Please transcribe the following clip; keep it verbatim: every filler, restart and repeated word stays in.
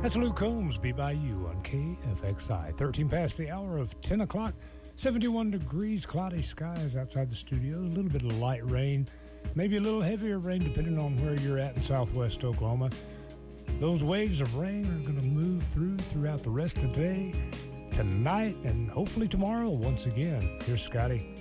That's Luke Combs, Be By You on K F X I. thirteen past the hour of ten o'clock, seventy-one degrees, cloudy skies outside the studio, a little bit of light rain, maybe a little heavier rain depending on where you're at in southwest Oklahoma. Those waves of rain are going to move through throughout the rest of the day, tonight, and hopefully tomorrow once again. Here's Scotty.